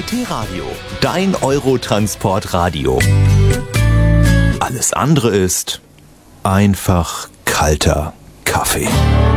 T-Radio, dein Eurotransport-Radio. Alles andere ist einfach kalter Kaffee.